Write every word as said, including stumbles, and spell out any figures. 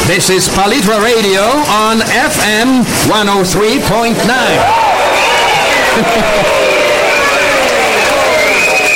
This is Palitra Radio on F M one oh three point nine.